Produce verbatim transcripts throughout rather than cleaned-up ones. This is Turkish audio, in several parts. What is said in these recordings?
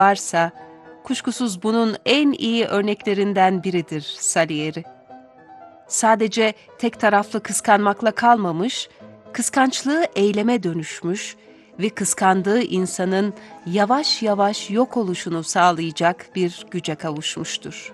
varsa, kuşkusuz bunun en iyi örneklerinden biridir Salieri. Sadece tek taraflı kıskanmakla kalmamış, kıskançlığı eyleme dönüşmüş ve kıskandığı insanın yavaş yavaş yok oluşunu sağlayacak bir güce kavuşmuştur.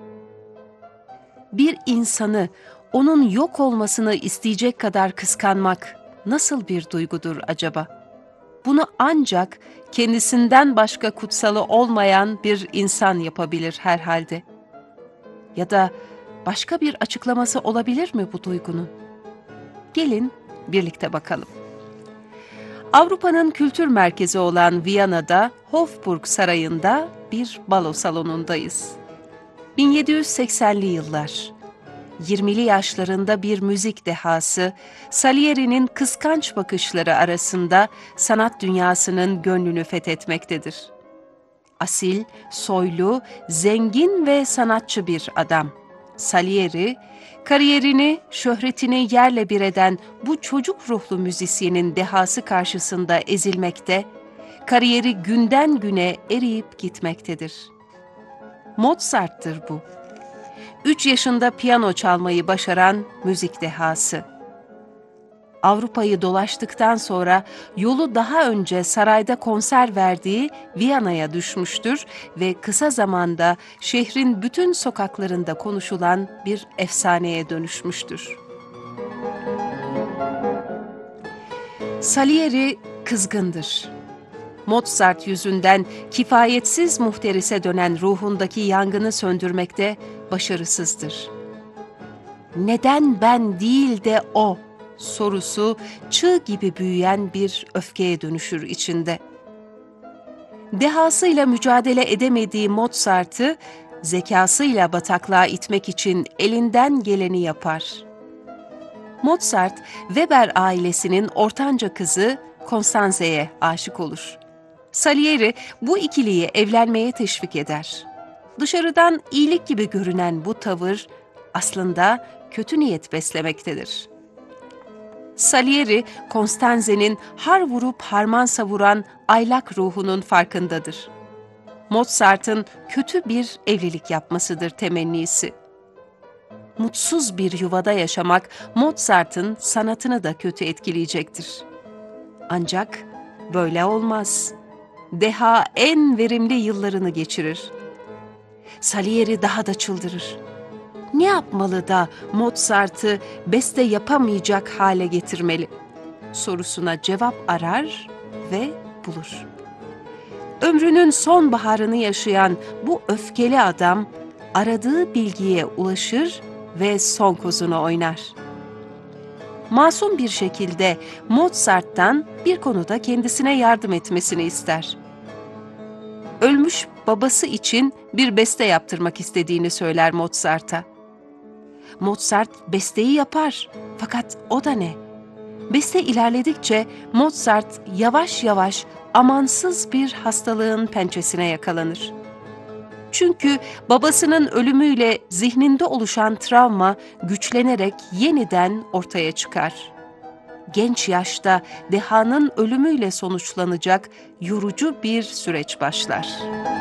Bir insanı onun yok olmasını isteyecek kadar kıskanmak nasıl bir duygudur acaba? Bunu ancak kendisinden başka kutsalı olmayan bir insan yapabilir herhalde. Ya da başka bir açıklaması olabilir mi bu duygunun? Gelin birlikte bakalım. Avrupa'nın kültür merkezi olan Viyana'da Hofburg Sarayı'nda bir balo salonundayız. bin yedi yüz seksenli yıllar. yirmili yaşlarında bir müzik dehası, Salieri'nin kıskanç bakışları arasında sanat dünyasının gönlünü fethetmektedir. Asil, soylu, zengin ve sanatçı bir adam. Salieri, kariyerini, şöhretini yerle bir eden bu çocuk ruhlu müzisyenin dehası karşısında ezilmekte, kariyeri günden güne eriyip gitmektedir. Mozart'tır bu. Üç yaşında piyano çalmayı başaran müzik dehası. Avrupa'yı dolaştıktan sonra yolu daha önce sarayda konser verdiği Viyana'ya düşmüştür ve kısa zamanda şehrin bütün sokaklarında konuşulan bir efsaneye dönüşmüştür. Salieri kızgındır. Mozart yüzünden kifayetsiz muhterise dönen ruhundaki yangını söndürmekte başarısızdır. Neden ben değil de o sorusu çığ gibi büyüyen bir öfkeye dönüşür içinde. Dehasıyla mücadele edemediği Mozart'ı zekasıyla bataklığa itmek için elinden geleni yapar. Mozart, Weber ailesinin ortanca kızı Constanze'ye aşık olur. Salieri bu ikiliyi evlenmeye teşvik eder. Dışarıdan iyilik gibi görünen bu tavır aslında kötü niyet beslemektedir. Salieri, Constanze'nin har vurup harman savuran aylak ruhunun farkındadır. Mozart'ın kötü bir evlilik yapmasıdır temennisi. Mutsuz bir yuvada yaşamak Mozart'ın sanatını da kötü etkileyecektir. Ancak böyle olmaz. Deha en verimli yıllarını geçirir. Salieri daha da çıldırır. Ne yapmalı da Mozart'ı beste yapamayacak hale getirmeli? Sorusuna cevap arar ve bulur. Ömrünün son baharını yaşayan bu öfkeli adam aradığı bilgiye ulaşır ve son kozunu oynar. Masum bir şekilde Mozart'tan bir konuda kendisine yardım etmesini ister. Ölmüş babası için bir beste yaptırmak istediğini söyler Mozart'a. Mozart besteyi yapar, fakat o da ne? Beste ilerledikçe Mozart yavaş yavaş amansız bir hastalığın pençesine yakalanır. Çünkü babasının ölümüyle zihninde oluşan travma güçlenerek yeniden ortaya çıkar. Genç yaşta dehanın ölümüyle sonuçlanacak yorucu bir süreç başlar.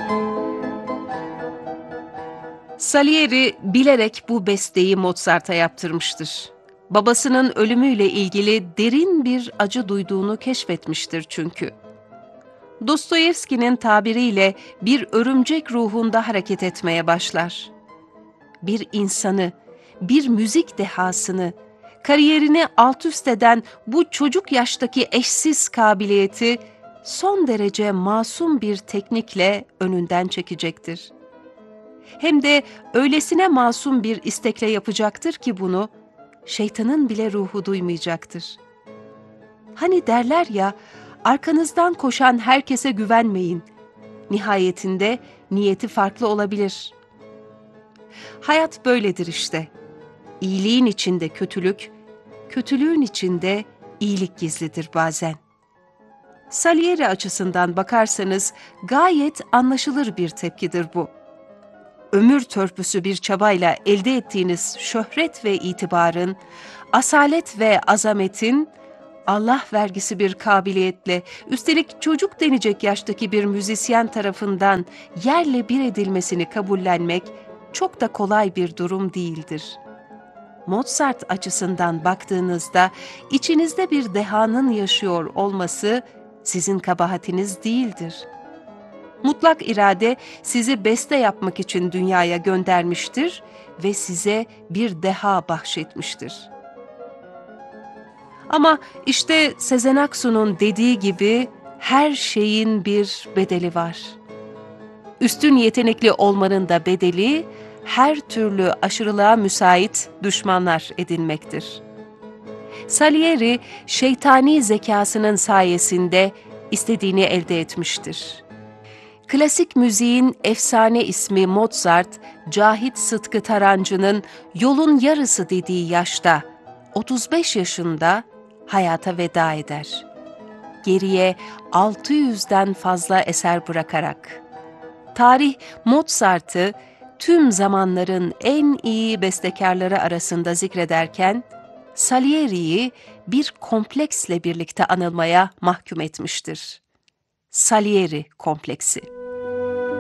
Salieri bilerek bu besteyi Mozart'a yaptırmıştır. Babasının ölümüyle ilgili derin bir acı duyduğunu keşfetmiştir çünkü. Dostoyevski'nin tabiriyle bir örümcek ruhunda hareket etmeye başlar. Bir insanı, bir müzik dehasını, kariyerini alt üst eden bu çocuk yaştaki eşsiz kabiliyeti son derece masum bir teknikle önünden çekecektir. Hem de öylesine masum bir istekle yapacaktır ki bunu, şeytanın bile ruhu duymayacaktır. Hani derler ya, arkanızdan koşan herkese güvenmeyin. Nihayetinde niyeti farklı olabilir. Hayat böyledir işte. İyiliğin içinde kötülük, kötülüğün içinde iyilik gizlidir bazen. Salieri açısından bakarsanız gayet anlaşılır bir tepkidir bu. Ömür törpüsü bir çabayla elde ettiğiniz şöhret ve itibarın, asalet ve azametin Allah vergisi bir kabiliyetle, üstelik çocuk denecek yaştaki bir müzisyen tarafından yerle bir edilmesini kabullenmek çok da kolay bir durum değildir. Mozart açısından baktığınızda içinizde bir dehanın yaşıyor olması sizin kabahatiniz değildir. Mutlak irade sizi beste yapmak için dünyaya göndermiştir ve size bir deha bahşetmiştir. Ama işte Sezen Aksu'nun dediği gibi her şeyin bir bedeli var. Üstün yetenekli olmanın da bedeli her türlü aşırılığa müsait düşmanlar edinmektir. Salieri, şeytani zekasının sayesinde istediğini elde etmiştir. Klasik müziğin efsane ismi Mozart, Cahit Sıtkı Tarancı'nın yolun yarısı dediği yaşta, otuz beş yaşında hayata veda eder. Geriye altı yüzden fazla eser bırakarak. Tarih Mozart'ı tüm zamanların en iyi bestekarları arasında zikrederken, Salieri'yi bir kompleksle birlikte anılmaya mahkum etmiştir. Salieri kompleksi.